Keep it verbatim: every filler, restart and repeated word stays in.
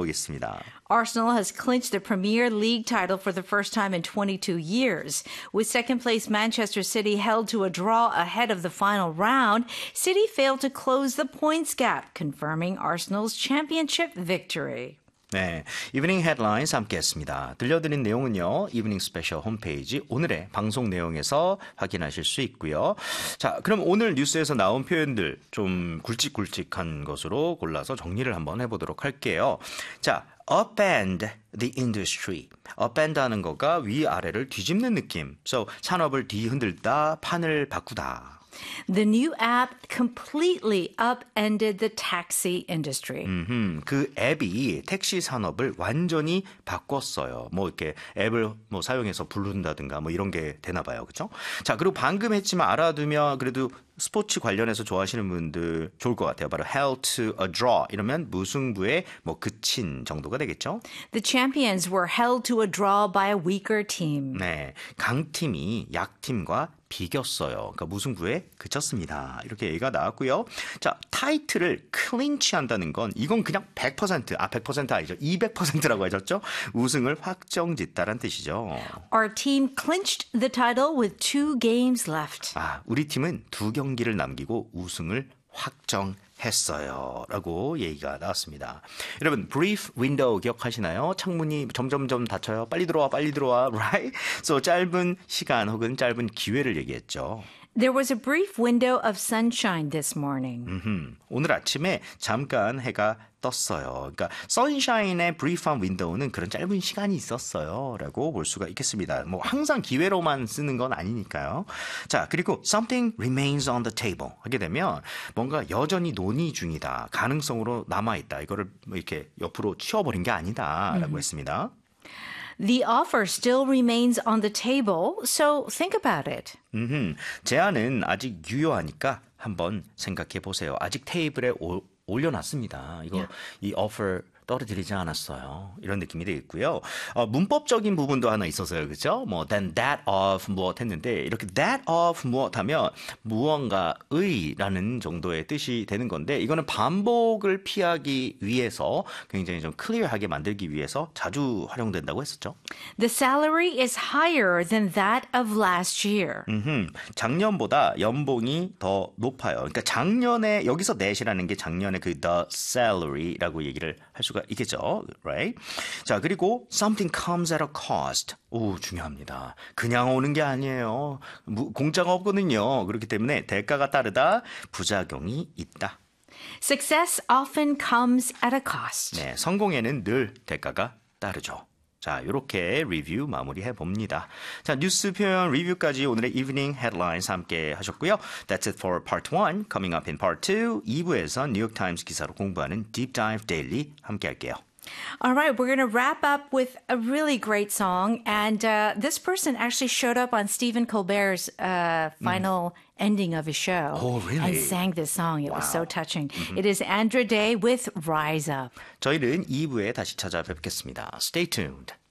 만나보겠습니다. Arsenal has clinched the Premier League title for the first time in twenty-two years. With second place Manchester City held to a draw ahead of the final round, City failed to close the points gap, confirming Arsenal's championship victory. 네, 이브닝 헤드라인스 함께했습니다. 들려드린 내용은요, 이브닝 스페셜 홈페이지 오늘의 방송 내용에서 확인하실 수 있고요. 자, 그럼 오늘 뉴스에서 나온 표현들 좀 굵직굵직한 것으로 골라서 정리를 한번 해보도록 할게요. 자, upend the industry. upend 하는 거가 위아래를 뒤집는 느낌. So, 산업을 뒤흔들다, 판을 바꾸다. The new app completely upended the taxi industry. 음흠, 그 앱이 택시 산업을 완전히 바꿨어요. 뭐 이렇게 앱을 뭐 사용해서 부른다든가 뭐 이런 게 되나 봐요. 그렇죠? 자, 그리고 방금 했지만 알아두면 그래도 스포츠 관련해서 좋아하시는 분들 좋을 것 같아요. 바로 held to a draw 이러면 무승부에 뭐 그친 정도가 되겠죠? The champions were held to a draw by a weaker team. 네, 강팀이 약팀과 비겼어요. 그러니까 무승부에 그쳤습니다. 이렇게 얘기가 나왔고요. 자, 타이틀을 클린치한다는 건 이건 그냥 백 퍼센트, 아 백 퍼센트 아니죠. 이백 퍼센트라고 하셨죠? 우승을 확정짓다란 뜻이죠. Our team clinched the title with two games left. 아, 우리 팀은 두 경기를 남기고 우승을 확정했어요. 라고 얘기가 나왔습니다. 여러분, brief window 기억하시나요? 창문이 점점점 닫혀요. 빨리 들어와, 빨리 들어와, right? So 짧은 시간 혹은 짧은 기회를 얘기했죠. There was a brief window of sunshine this morning. 음흠, 오늘 아침에 잠깐 해가 떴어요. 그러니까 선샤인의 brief한 window는 그런 짧은 시간이 있었어요. 라고 볼 수가 있겠습니다. 뭐 항상 기회로만 쓰는 건 아니니까요. 자, 그리고 something remains on the table 하게 되면 뭔가 여전히 논의 중이다. 가능성으로 남아있다. 이거를 이렇게 옆으로 치워버린 게 아니다. 라고 음. 했습니다. The offer still remains on the table, so think about it. 음흠, 제안은 아직 유효하니까 한번 생각해 보세요. 아직 테이블에 오, 올려놨습니다. 이거 yeah. 이 offer 떨어뜨리지 않았어요. 이런 느낌이 되겠고요. 어, 문법적인 부분도 하나 있어서요. 그렇죠? 뭐 then that of 무엇 했는데 이렇게 that of 무엇 하면 무언가의라는 정도의 뜻이 되는 건데 이거는 반복을 피하기 위해서 굉장히 좀 클리어하게 만들기 위해서 자주 활용된다고 했었죠. The salary is higher than that of last year. 음흠, 작년보다 연봉이 더 높아요. 그러니까 작년에 여기서 that이라는 게 작년에 그 the salary라고 얘기를 할 수가 있겠죠, right? 자, 그리고 something comes at a cost. 오, 중요합니다. 그냥 오는 게 아니에요. 무, 공짜가 없거든요. 그렇기 때문에 대가가 따르다, 부작용이 있다. Success often comes at a cost. 네, 성공에는 늘 대가가 따르죠. 자, 이렇게 리뷰 마무리해 봅니다. 자, 뉴스 표현 리뷰까지 오늘의 Evening Headlines 함께 하셨고요. That's it for part one. Coming up in part two, 이 부에서 뉴욕타임스 기사로 공부하는 Deep Dive Daily 함께 할게요. All right, we're going to wrap up with a really great song. And uh, this person actually showed up on Stephen Colbert's uh, final mm. ending of his show. Oh, really? And sang this song. It wow. was so touching. Mm-hmm. It is Andra Day with Rise Up. 저희는 이 부에 다시 찾아뵙겠습니다. Stay tuned.